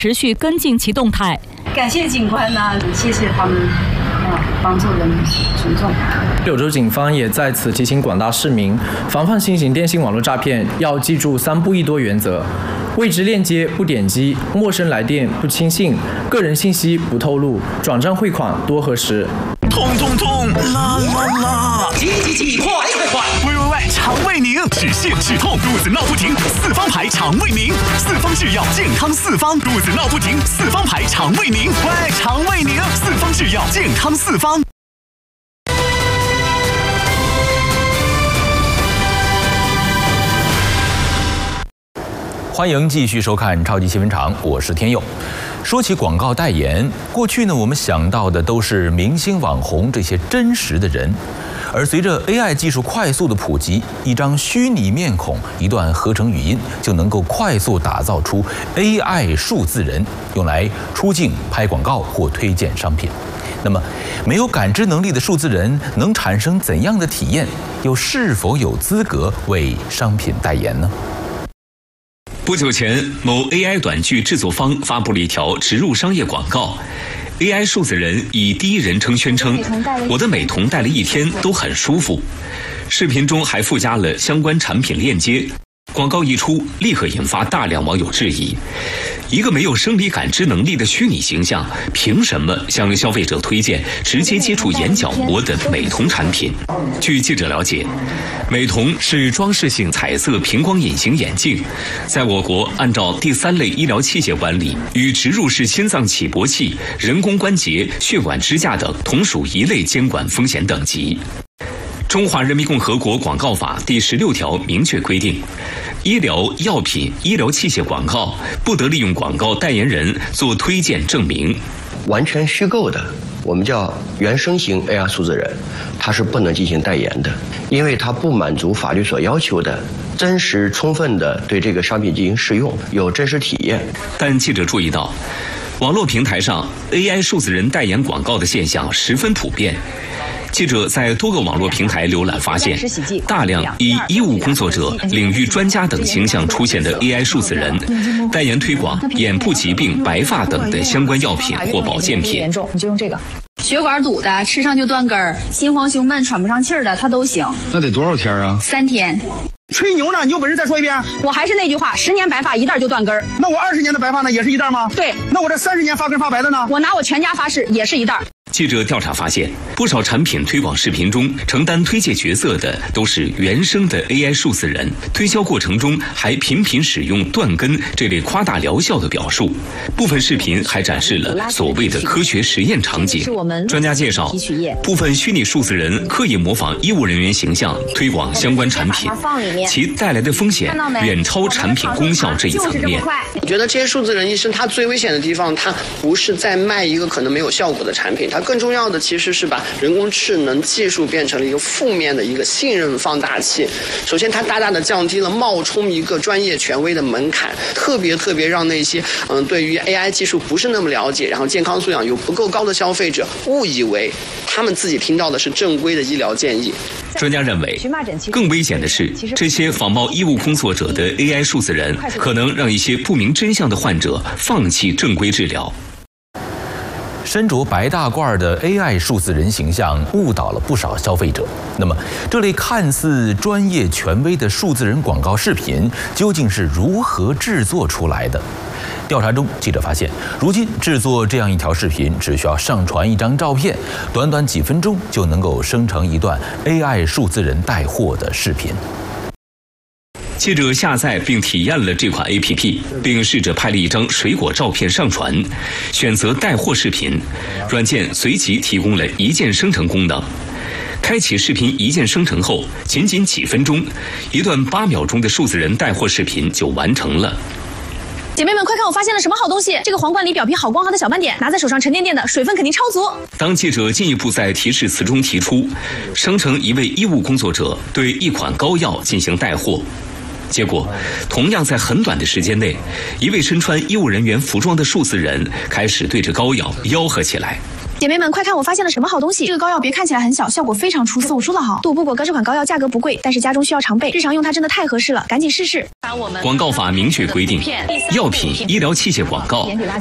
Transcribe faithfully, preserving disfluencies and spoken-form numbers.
持续跟进其动态。 感谢警官呢，谢谢他们，啊，帮助人民群众。 柳州警方也在此提醒广大市民，防范新型电信网络诈骗，要记住三不一多原则：未知链接不点击，陌生来电不轻信，个人信息不透露，转账汇款多核实。 痛痛痛，啦啦啦！ 急急急，快快快！ 喂喂喂，肠胃宁，止泻止痛，肚子闹不停，四方牌肠胃宁，四方制药健康四方，肚子闹不停，四方牌肠胃宁，喂，肠胃宁，四方制药健康四方。 欢迎继续收看超级新闻场，我是天佑。说起广告代言，过去呢，我们想到的都是明星网红这些真实的人，而随着 A I 技术快速的普及，一张虚拟面孔、一段合成语音就能够快速打造出 A I 数字人，用来出镜、拍广告或推荐商品。那么，没有感知能力的数字人能产生怎样的体验？又是否有资格为商品代言呢？ 不久前，某 A I 短剧制作方发布了一条植入商业广告。A I 数字人以第一人称宣称：“我的美瞳戴了一天都很舒服。”视频中还附加了相关产品链接。广告一出，立刻引发大量网友质疑：一个没有生理感知能力的虚拟形象，凭什么向消费者推荐直接接触眼角膜的美瞳产品？据记者了解，美瞳是装饰性彩色平光隐形眼镜，在我国按照第三类医疗器械管理，与植入式心脏起搏器、人工关节、血管支架等同属一类监管风险等级。中华人民共和国广告法第十六条明确规定，医疗药品、医疗器械广告不得利用广告代言人做推荐证明。 完全虚构的，我们叫原生型 A I 数字人，它是不能进行代言的，因为它不满足法律所要求的真实充分的对这个商品进行试用，有真实体验。 但记者注意到，网络平台上 A I 数字人代言广告的现象十分普遍。记者在多个网络平台浏览发现，大量以医务工作者、领域专家等形象出现的 A I 数字人，代言推广眼部疾病、白发等的相关药品或保健品。 严重，你就用这个。血管堵的，吃上就断根儿；心慌胸闷、喘不上气儿的，它都行。 那得多少天啊？ 三天。 吹牛呢？你有本事再说一遍。 我还是那句话，十年白发一袋就断根儿。 那我二十年的白发呢，也是一袋吗？ 对。 那我这三十年发根发白的呢？ 我拿我全家发誓，也是一袋。 记者调查发现，不少产品推广视频中承担推介角色的都是原生的 A I 数字人，推销过程中还频频使用断根这类夸大疗效的表述。部分视频还展示了所谓的科学实验场景。专家介绍，部分虚拟数字人刻意模仿医务人员形象推广相关产品，其带来的风险远超产品功效这一层面。 我觉得这些数字人医生他最危险的地方，他不是在卖一个可能没有效果的产品，他更重要的其实是把人工智能技术变成了一个负面的一个信任放大器。首先，它大大的降低了冒充一个专业权威的门槛，特别特别让那些嗯对于 A I 技术不是那么了解，然后健康素养又不够高的消费者，误以为他们自己听到的是正规的医疗建议。 专家认为，更危险的是，这些仿冒医务工作者的 A I 数字人，可能让一些不明真相的患者放弃正规治疗。 身着白大褂的 A I 数字人形象误导了不少消费者。那么，这类看似专业权威的数字人广告视频究竟是如何制作出来的？调查中，记者发现，如今制作这样一条视频只需要上传一张照片，短短几分钟就能够生成一段 A I 数字人带货的视频。 记者下载并体验了这款 A P P， 并试着拍了一张水果照片上传，选择带货视频，软件随即提供了一键生成功能。开启视频一键生成后，仅仅几分钟，一段八秒钟的数字人带货视频就完成了。 姐妹们，快看，我发现了什么好东西！这个皇冠里表皮好光滑的小斑点，拿在手上沉甸甸的，水分肯定超足。 当记者进一步在提示词中提出，生成一位医务工作者对一款膏药进行带货。结果，同样在很短的时间内，一位身穿医务人员服装的数字人开始对着膏药吆喝起来。 姐妹们，快看我发现了什么好东西！这个膏药别看起来很小，效果非常出色。我说的好，杜布果哥这款膏药价格不贵，但是家中需要常备，日常用它真的太合适了，赶紧试试。 广告法明确规定，药品、医疗器械广告